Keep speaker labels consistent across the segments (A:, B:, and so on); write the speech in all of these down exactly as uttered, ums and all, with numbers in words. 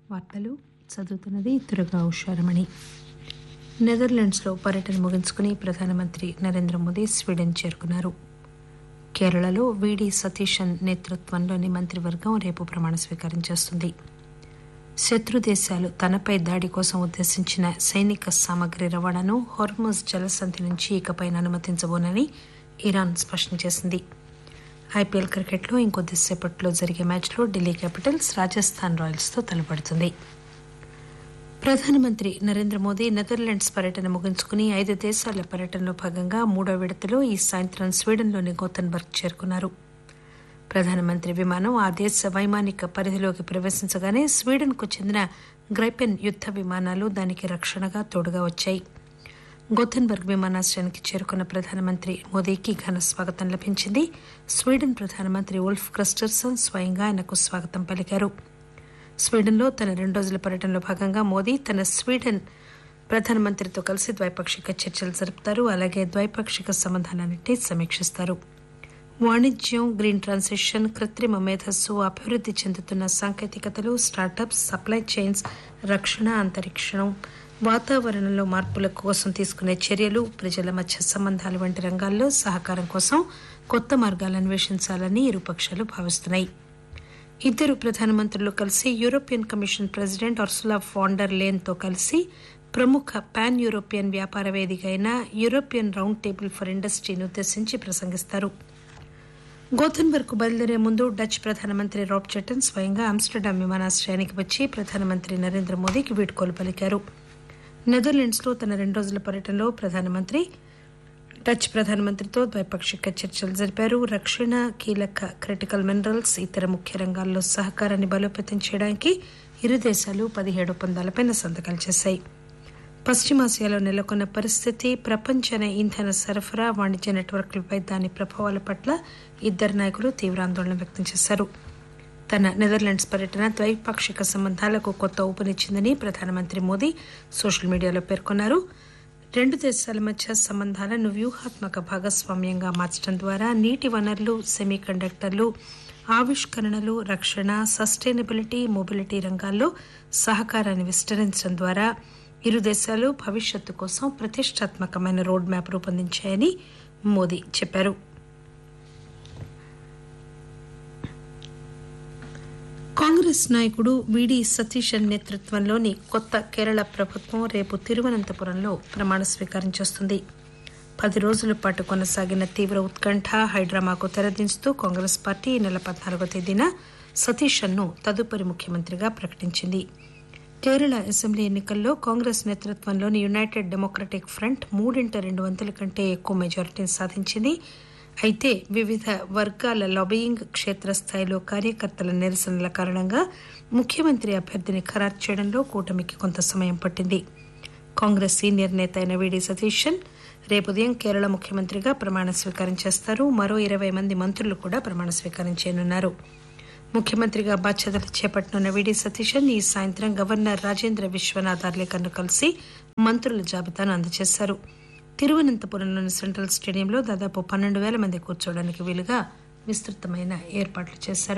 A: వార్తలు చదువుతున్నది దుర్గా ఉషారమణి. నెదర్లాండ్స్లో పర్యటన ముగించుకుని ప్రధానమంత్రి నరేంద్ర మోదీ స్వీడన్ చేరుకున్నారు. కేరళలో వీడి సతీశన్ నేతృత్వంలోని మంత్రివర్గం రేపు ప్రమాణ స్వీకారం చేస్తుంది. శత్రు దేశాలు తనపై దాడి కోసం ఉద్దేశించిన సైనిక సామగ్రి రవాణాను హోర్ముజ్ జలసంధి నుంచి ఇకపై అనుమతించబోనని ఇరాన్ స్పష్టం చేసింది. ఐపీఎల్ క్రికెట్లో ఇంకొద్దిసేపట్లో జరిగే మ్యాచ్లో ఢిల్లీ క్యాపిటల్స్ రాజస్థాన్ రాయల్స్తో తలపడుతుంది. ప్రధానమంత్రి నరేంద్ర మోదీ నెదర్లాండ్స్ పర్యటన ముగించుకుని ఐదు దేశాల పర్యటనలో భాగంగా మూడో విడతలో ఈ సాయంత్రం స్వీడన్లోని గోథెన్బర్గ్ చేరుకున్నారు. ప్రధానమంత్రి విమానం ఆ దేశ వైమానిక పరిధిలోకి ప్రవేశించగానే స్వీడన్కు చెందిన గ్రైపెన్ యుద్ద విమానాలు దానికి రక్షణగా తోడుగా వచ్చాయి. గోథెన్బర్గ్ విమానాశ్రయానికి చేరుకున్న ప్రధానమంత్రి మోదీకి ఘన స్వాగతం లభించింది. స్వీడన్ ప్రధానమంత్రి ఉల్ఫ్ క్రిస్టర్సన్ స్వయంగా ఆయనకు స్వాగతం పలికారు. స్వీడన్లో తన రెండు రోజుల పర్యటనలో భాగంగా మోదీ తన స్వీడన్ ప్రధానమంత్రితో కలిసి ద్వైపాక్షిక చర్చలు జరుపుతారు. అలాగే ద్వైపాక్షిక సంబంధాలన్నింటినీ సమీక్షిస్తారు. వాణిజ్యం, గ్రీన్ ట్రాన్సిషన్, కృత్రిమ మేధస్సు, అభివృద్ది చెందుతున్న సాంకేతికతలు, స్టార్టప్స్, సప్లై చైన్స్, రక్షణ, అంతరిక్షం, వాతావరణంలో మార్పుల కోసం తీసుకునే చర్యలు, ప్రజల మధ్య సంబంధాలు వంటి రంగాల్లో సహకారం కోసం కొత్త మార్గాలు అన్వేషించాలని ఇరుపక్షాలు భావిస్తున్నాయి. ఇద్దరు ప్రధానమంత్రులు కలిసి European commission president Ursula van der లేయన్తో కలిసి ప్రముఖ పాన్ యూరోపియన్ వ్యాపార వేదిక అయిన యూరోపియన్ రౌండ్ టేబుల్ ఫర్ ఇండస్ట్రీని ఉద్దేశించి ప్రసంగిస్తారు. గోథెన్బర్గ్ కు బయలుదేరే ముందు డచ్ ప్రధానమంత్రి రాబ్ చెటన్ స్వయంగా ఆమ్స్టర్డామ్ విమానాశ్రయానికి వచ్చి ప్రధానమంత్రి నరేంద్ర మోదీకి వీడ్కోలు పలికారు. నెదర్లాండ్స్ లో తన రెండు రోజుల పర్యటనలో ప్రధానమంత్రి డచ్ ప్రధానమంత్రితో ద్వైపాక్షిక చర్చలు జరిపారు. రక్షణ, కీలక క్రిటికల్ మినరల్స్, ఇతర ముఖ్య రంగాల్లో సహకారాన్ని బలోపేతం చేయడానికి ఇరు దేశాలు పదిహేడు ఒప్పందాలపై సంతకాలు చేశాయి. పశ్చిమాసియాలో నెలకొన్న పరిస్థితి, ప్రపంచ ఇంధన సరఫరా, వాణిజ్య నెట్వర్క్లపై దాని ప్రభావాల పట్ల ఇద్దరు నాయకులు తీవ్ర ఆందోళన వ్యక్తం చేశారు. తన నెదర్లాండ్స్ పర్యటన ద్వైపాక్షిక సంబంధాలకు కొత్త ఊపునిచ్చిందని ప్రధానమంత్రి మోదీ సోషల్ మీడియాలో పేర్కొన్నారు. రెండు దేశాల మధ్య సంబంధాలను వ్యూహాత్మక భాగస్వామ్యంగా మార్చడం ద్వారా నీటి వనరులు, సెమీ కండక్టర్లు, ఆవిష్కరణలు, రక్షణ, సస్టైనబిలిటీ, మొబిలిటీ రంగాల్లో సహకారాన్ని విస్తరించడం ద్వారా ఇరు దేశాలు భవిష్యత్తు కోసం ప్రతిష్టాత్మకమైన రోడ్ మ్యాప్ రూపొందించాయని మోదీ చెప్పారు. కాంగ్రెస్ నాయకుడు వీడి సతీశన్ నేతృత్వంలోని కొత్త కేరళ ప్రభుత్వం రేపు తిరువనంతపురంలో ప్రమాణ స్వీకారం చేస్తుంది. పది రోజుల పాటు కొనసాగిన తీవ్ర ఉత్కంఠ, హైడ్రామాకు తెరదించుతూ కాంగ్రెస్ పార్టీ ఈ నెల పద్నాలుగో తేదీన సతీశన్ను తదుపరి ముఖ్యమంత్రిగా ప్రకటించింది. కేరళ అసెంబ్లీ ఎన్నికల్లో కాంగ్రెస్ నేతృత్వంలోని యునైటెడ్ డెమోక్రటిక్ ఫ్రంట్ మూడింట రెండు వంతుల కంటే ఎక్కువ మెజారిటీని సాధించింది. అయితే వివిధ వర్గాల లాబియింగ్, క్షేత్రస్థాయిలో కార్యకర్తల నిరసనల కారణంగా ముఖ్యమంత్రి అభ్యర్థిని ఖరారు చేయడంలో కూటమికి కొంత సమయం పట్టింది. కాంగ్రెస్ సీనియర్ నేత అయిన వీడి సతీశన్ రేపు ఉదయం కేరళ ముఖ్యమంత్రిగా ప్రమాణ స్వీకారం చేస్తారు. మరో ఇరవై మంది మంత్రులు కూడా ప్రమాణ స్వీకారం చేయనున్నారు. ముఖ్యమంత్రిగా బాధ్యతలు చేపట్టనున్న వీడి సతీశన్ ఈ సాయంత్రం గవర్నర్ రాజేంద్ర విశ్వనాథ్ అర్లేకర్ను కలిసి మంత్రుల జాబితాను అందజేశారు. తిరువనంతపురంలోని సెంట్రల్ స్టేడియంలో దాదాపు పన్నెండు వేల మంది కూర్చోవడానికి వీలుగా విస్తృతమైన ఏర్పాట్లు చేశారు.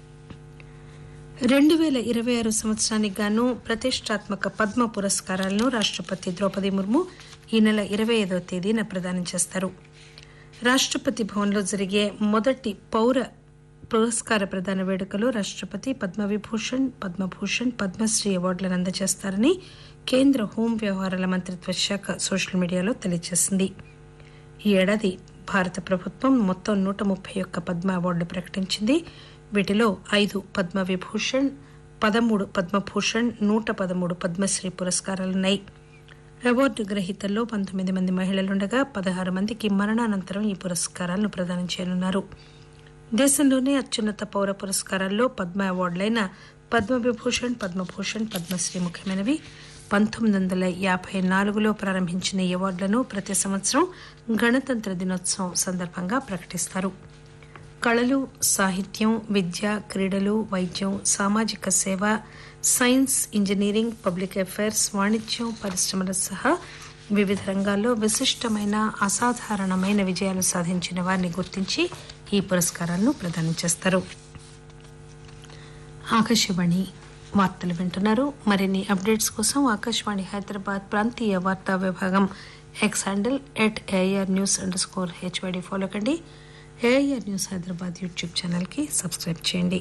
A: రెండు పేల ఇరవై ఆరు సంవత్సరానికి గాను ప్రతిష్టాత్మక పద్మ పురస్కారాలను రాష్టపతి ద్రౌపది ముర్ము ఈ నెల ఇరవై ఐదవ తేదీన ప్రదానం చేస్తారు. రాష్టపతి భవన్లో జరిగే మొదటి పౌర పురస్కార ప్రదాన వేడుకలో రాష్టపతి పద్మవిభూషణ్, పద్మభూషణ్, పద్మశ్రీ అవార్డులను అందజేస్తారని కేంద్ర హోం వ్యవహారాల మంత్రిత్వ శాఖ సోషల్ మీడియాలో తెలియజేసింది. ఈ ఏడాది భారత ప్రభుత్వం మొత్తం నూట ముప్పై ఒక్క పద్మ అవార్డులు ప్రకటించింది. వీటిలో ఐదు పద్మవిభూషణ్, పదమూడు పద్మభూషణ్, నూట పదమూడు పద్మశ్రీ పురస్కారాలున్నాయి. అవార్డు గ్రహీతల్లో పంతొమ్మిది మంది మహిళలుండగా పదహారు మందికి మరణానంతరం ఈ పురస్కారాలను ప్రదానం చేయనున్నారు. దేశంలోనే అత్యున్నత పౌర పురస్కారాల్లో పద్మ అవార్డులైన పద్మవిభూషణ్, పద్మభూషణ్, పద్మశ్రీ ముఖ్యమైనవి. పంతొమ్మిది వందల యాభై నాలుగులో ప్రారంభించిన ఈ అవార్డులను ప్రతి సంవత్సరం గణతంత్ర దినోత్సవం సందర్భంగా ప్రకటిస్తారు. కళలు, సాహిత్యం, విద్య, క్రీడలు, వైద్యం, సామాజిక సేవ, సైన్స్, ఇంజనీరింగ్, పబ్లిక్ అఫైర్స్, వాణిజ్యం, పరిశ్రమల సహా వివిధ రంగాల్లో విశిష్టమైన, అసాధారణమైన విజయాలు సాధించిన వారిని గుర్తించి ఈ పురస్కారాలను ప్రదానం చేస్తారు. ఆకాశవాణి వార్తలు వింటున్నారు. మరిన్ని అప్డేట్స్ కోసం ఆకాశవాణి హైదరాబాద్ ప్రాంతీయ వార్తా విభాగం X handle at AIR news under score HYD follow కండి. ఏఐఆర్ న్యూస్ హైదరాబాద్ యూట్యూబ్ ఛానల్కి సబ్స్క్రైబ్ చేయండి.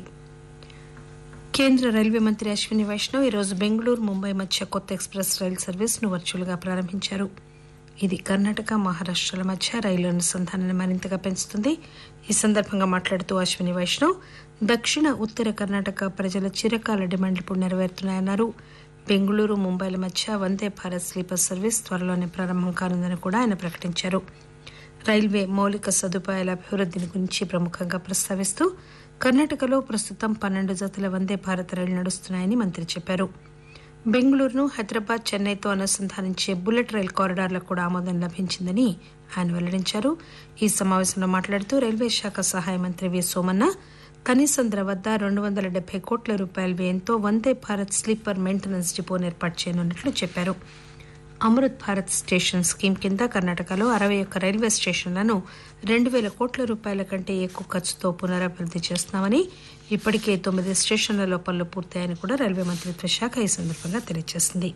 A: కేంద్ర రైల్వే మంత్రి అశ్విని వైష్ణవ్ ఈరోజు బెంగళూరు ముంబై మధ్య కొత్త ఎక్స్ప్రెస్ రైలు సర్వీస్ను వర్చువల్గా ప్రారంభించారు. ఇది కర్ణాటక మహారాష్ట్రల మధ్య రైలు అనుసంధానాన్ని మరింతగా పెంచుతుంది. ఈ సందర్భంగా మాట్లాడుతూ అశ్విని వైష్ణవ్ దక్షిణ ఉత్తర కర్ణాటక ప్రజల చిరకాల డిమాండ్లు ఇప్పుడు నెరవేరుతున్నాయన్నారు. బెంగళూరు ముంబైల మధ్య వందే భారత్ స్లీపర్ సర్వీస్ త్వరలోనే ప్రారంభం కానుందని కూడా ఆయన ప్రకటించారు. రైల్వే మౌలిక సదుపాయాల అభివృద్ధిని గురించి ప్రముఖంగా ప్రస్తావిస్తూ కర్ణాటకలో ప్రస్తుతం పన్నెండు జతల వందే భారత్ రైలు నడుస్తున్నాయని మంత్రి చెప్పారు. బెంగళూరును హైదరాబాద్ చెన్నైతో అనుసంధానించే బుల్లెట్ రైలు కారిడార్లకు కూడా ఆమోదం లభించిందని ఆయన వెల్లడించారు. ఈ సమావేశంలో మాట్లాడుతూ రైల్వే శాఖ సహాయ మంత్రి వి సోమన్న కనీసం ధర వద్ద రెండు వందల డెబ్బై కోట్ల రూపాయల వ్యయంతో వందే భారత్ స్లీపర్ మెయింటెనెన్స్ డిపోను ఏర్పాటు చేయనున్నట్లు చెప్పారు. అమృత్ భారత్ స్టేషన్ స్కీమ్ కింద కర్ణాటకలో అరవై ఒక్క రైల్వే స్టేషన్లను రెండు వేల కోట్ల రూపాయల కంటే ఎక్కువ ఖర్చుతో పునరభివృద్ది చేస్తున్నామని, ఇప్పటికే తొమ్మిది స్టేషన్లలో పనులు పూర్తయ్యాయని కూడా రైల్వే మంత్రిత్వ శాఖ ఈ సందర్భంగా తెలియజేసింది.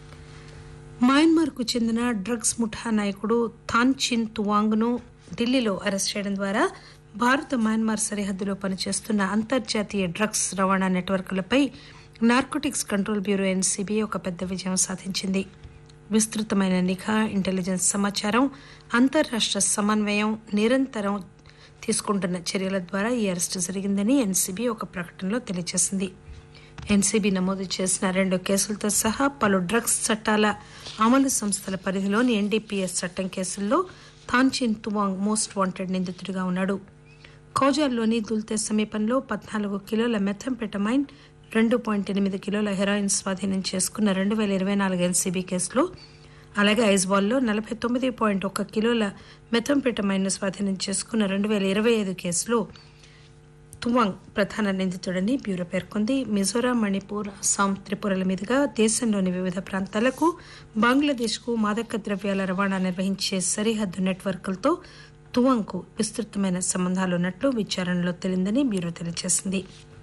A: మయన్మార్కు చెందిన డ్రగ్స్ ముఠా నాయకుడు థాన్ చిన్ తువాంగ్ ను ఢిల్లీలో అరెస్ట్ చేయడం ద్వారా భారత మయన్మార్ సరిహద్దులో పనిచేస్తున్న అంతర్జాతీయ డ్రగ్స్ రవాణా నెట్వర్క్లపై నార్కోటిక్స్ కంట్రోల్ బ్యూరో ఎన్సీబీ ఒక పెద్ద విజయం సాధించింది. విస్తృతమైన నిఘా, ఇంటెలిజెన్స్ సమాచారం, అంతర్రాష్ట్ర సమన్వయం, నిరంతరం తీసుకుంటున్న చర్యల ద్వారా ఈ అరెస్టు జరిగిందని ఎన్సీబీ ఒక ప్రకటనలో తెలియజేసింది. ఎన్సీబీ నమోదు చేసిన రెండు కేసులతో సహా పలు డ్రగ్స్ చట్టాల అమలు సంస్థల పరిధిలోని ఎన్డీపీఎస్ చట్టం కేసుల్లో థాన్చిన్ తువాంగ్ మోస్ట్ వాంటెడ్ నిందితుడిగా ఉన్నాడు. కౌజాల్లోని దుల్తే సమీపంలో పద్నాలుగు కిలోల మెథంపెటమైన్, రెండు పాయింట్ ఎనిమిది కిలోల హెరాయిన్ స్వాధీనం చేసుకున్న రెండు వేల ఇరవై నాలుగు ఎన్సీబీ కేసులో, అలాగే ఐజ్వాల్లో నలభై తొమ్మిది పాయింట్ ఒక్క కిలోల మెథంపెటమైన్ ను స్వాధీనం చేసుకున్న రెండు వేల ఇరవై ఐదు కేసులో తువాంగ్ ప్రధాన నిందితుడని బ్యూరో పేర్కొంది. మిజోరాం, మణిపూర్, అస్సాం, త్రిపురల మీదుగా దేశంలోని వివిధ ప్రాంతాలకు, బంగ్లాదేశ్కు మాదక ద్రవ్యాల రవాణా నిర్వహించే సరిహద్దు నెట్వర్క్లతో తువాంగ్కు విస్తృతమైన సంబంధాలున్నట్లు విచారణలో తేలిందని బ్యూరో తెలియజేసింది.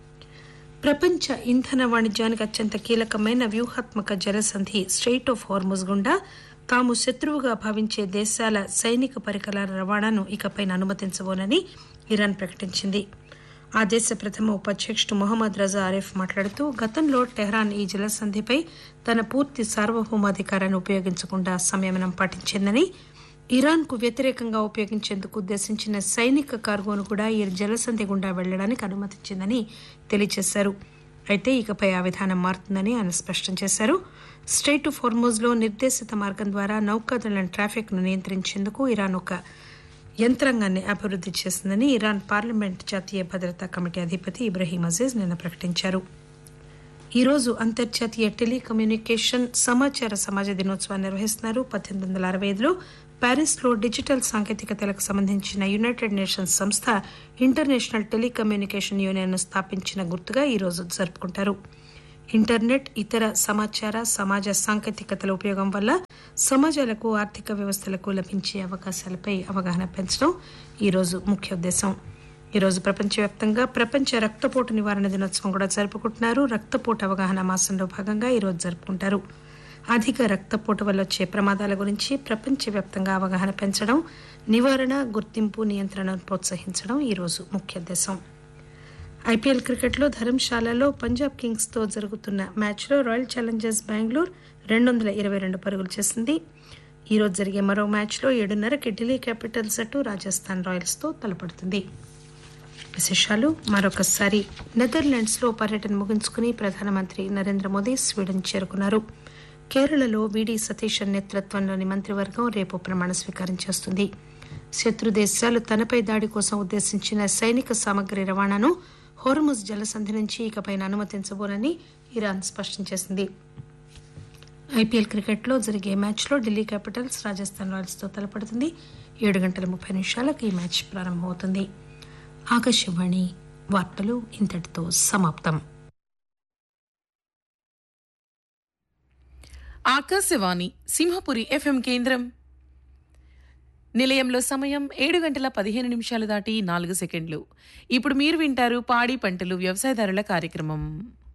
A: ప్రపంచ ఇంధన వాణిజ్యానికి అత్యంత కీలకమైన వ్యూహాత్మక జలసంధి స్ట్రెయిట్ ఆఫ్ హార్ముజ్ గుండా తాము శత్రువుగా భావించే దేశాల సైనిక పరికరాల రవాణాను ఇకపై అనుమతించబోనని ఇరాన్ ప్రకటించింది. ఆ దేశ ప్రథమ ఉపాధ్యక్షుడు మొహమ్మద్ రజా ఆరిఫ్ మాట్లాడుతూ గతంలో టెహ్రాన్ ఈ జలసంధిపై తన పూర్తి సార్వభౌమాధికారాన్ని ఉపయోగించకుండా సంయమనం పాటించిందని, ఇరాన్ కు వ్యతిరేకంగా ఉపయోగించేందుకు ఉద్దేశించిన సైనిక కార్గోను కూడా ఈ జలసంధి గుండా వెళ్లడానికి అనుమతించిందని తెలియజేశారు. అయితే ఇకపై ఆ విధానం మారుతుందని ఆయన స్పష్టం చేశారు. స్ట్రెయిట్ ఆఫ్ హార్ముజ్ లో నిర్దేశిత మార్గం ద్వారా నౌకాదళం ట్రాఫిక్ ను నియంత్రించేందుకు ఇరాన్ ఒక యంత్రాంగాన్ని అభివృద్ది చేసిందని ఇరాన్ పార్లమెంట్ జాతీయ భద్రతా కమిటీ అధిపతి ఇబ్రహీం అజీజ్ నిన్న ప్రకటించారు. ఈ రోజు అంతర్జాతీయ టెలికమ్యూనికేషన్ సమాచార సమాజ దినోత్సవాన్ని నిర్వహిస్తున్నారు. పద్దెనిమిది వందల అరవై ఐదులో ప్యారిస్ లో డిజిటల్ సాంకేతికతలకు సంబంధించిన యునైటెడ్ నేషన్స్ సంస్థ ఇంటర్నేషనల్ టెలికమ్యూనికేషన్ యూనియన్ ను స్థాపించిన గుర్తుగా ఈ రోజు జరుపుకుంటారు. ఇంటర్నెట్, ఇతర సమాచార సమాజ సాంకేతికతల ఉపయోగం వల్ల సమాజాలకు, ఆర్థిక వ్యవస్థలకు లభించే అవకాశాలపై అవగాహన పెంచడం ఈ రోజు ముఖ్య ఉద్దేశం. ఈ రోజు ప్రపంచవ్యాప్తంగా ప్రపంచ రక్తపోటు నివారణ దినోత్సవం కూడా జరుపుకుంటున్నారు. రక్తపోటు అవగాహన మాసంలో భాగంగా ఈ రోజు జరుపుకుంటారు. అధిక రక్తపోటు వల్ల వచ్చే ప్రమాదాల గురించి ప్రపంచవ్యాప్తంగా అవగాహన పెంచడం, నివారణ, గుర్తింపు, నియంత్రణను ప్రోత్సహించడం ఈ రోజు ముఖ్య ఉద్దేశం. ఐపీఎల్ క్రికెట్లో ధర్మశాలలో పంజాబ్ కింగ్స్ తో జరుగుతున్న మ్యాచ్లో రాయల్ ఛాలెంజర్స్ బెంగళూరు రెండు వందల ఇరవై రెండు పరుగులు చేసింది. ఈ రోజు జరిగే మరో మ్యాచ్లో ఏడున్నరకి ఢిల్లీ క్యాపిటల్స్ అటు రాజస్థాన్ రాయల్స్ తో తలపడుతుంది. విశేషాలు మరొకసారి. నెదర్లాండ్స్ లో పర్యటన ముగించుకుని ప్రధానమంత్రి నరేంద్ర మోదీ స్వీడన్ చేరుకున్నారు. కేరళలో వీడీ సతీశన్ నేతృత్వంలోని మంత్రివర్గం రేపు ప్రమాణ స్వీకారం చేస్తుంది. శత్రు దేశాలు తనపై దాడి కోసం ఉద్దేశించిన సైనిక సామగ్రి రవాణాను హోర్ముజ్ జలసంధి నుంచి ఇకపై అనుమతించబోనని ఇరాన్ స్పష్టం చేసింది. ఐపీఎల్ క్రికెట్లో జరిగే మ్యాచ్లో ఢిల్లీ క్యాపిటల్స్ రాజస్థాన్ రాయల్స్ తో తలపడుతుంది. ఏడు గంటల ముప్పై నిమిషాలకు ఈ మ్యాచ్ ప్రారంభమవుతుంది. ఆకాశవాణి వార్తలు ఇంతటితో సమాప్తం.
B: ఆకాశవాణి సింహపురి ఎఫ్ఎం కేంద్రం. నిలయంలో సమయం ఏడు గంటల పదిహేను నిమిషాలు దాటి నాలుగు సెకండ్లు. ఇప్పుడు మీరు వింటారు పాడి పంటలు వ్యవసాయదారుల కార్యక్రమం.